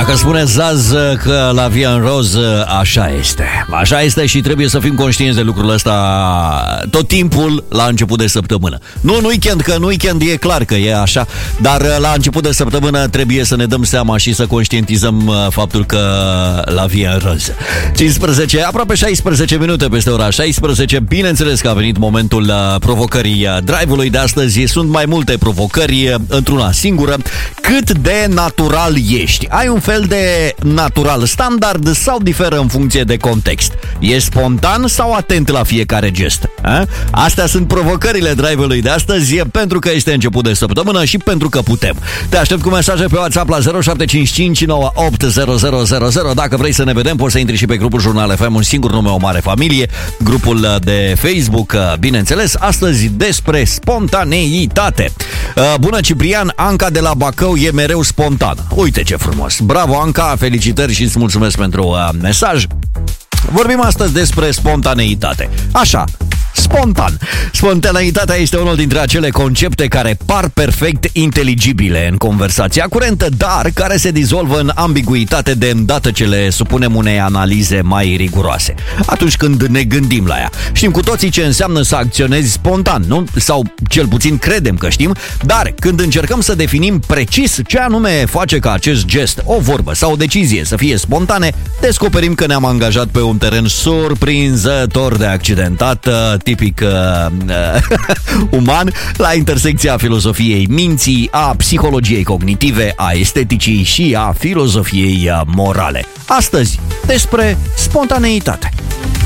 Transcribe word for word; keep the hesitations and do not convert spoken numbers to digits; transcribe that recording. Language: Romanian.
Dacă spune Zaz că la vie în roz, așa este. Așa este și trebuie să fim conștienți de lucrul ăsta tot timpul la început de săptămână. Nu în weekend, că în weekend e clar că e așa, dar la început de săptămână trebuie să ne dăm seama și să conștientizăm faptul că la vie în roz. cincisprezece, aproape șaisprezece minute peste ora șaisprezece. Bineînțeles că a venit momentul provocării drive-ului de astăzi. Sunt mai multe provocări într-una singură. Cât de natural ești? Ai un fel de natural standard sau diferă în funcție de context? E spontan sau atent la fiecare gest? A? Astea sunt provocările drive-ului de astăzi, pentru că este început de săptămână și pentru că putem. Te aștept cu mesaje pe WhatsApp la zero șapte cinci cinci nouă opt zero zero zero zero. Dacă vrei să ne vedem, poți să intri și pe grupul Jurnal F M, un singur nume, o mare familie, grupul de Facebook, bineînțeles. Astăzi despre spontaneitate. Bună, Ciprian, Anca de la Bacău e mereu spontană. Uite ce frumos. Bravo, Anca, felicitări și îți mulțumesc pentru uh, mesaj. Vorbim astăzi despre spontaneitate. Așa, spontan. Spontaneitatea este unul dintre acele concepte care par perfect inteligibile în conversația curentă, dar care se dizolvă în ambiguitate de îndată ce le supunem unei analize mai riguroase. Atunci când ne gândim la ea. Știm cu toții ce înseamnă să acționezi spontan, nu? Sau cel puțin credem că știm, dar când încercăm să definim precis ce anume face ca acest gest, o vorbă sau o decizie să fie spontane, descoperim că ne-am angajat pe un teren surprinzător de accidentat, tipic uh, uman, la intersecția filosofiei minții, a psihologiei cognitive, a esteticii și a filosofiei morale. Astăzi, despre spontaneitate.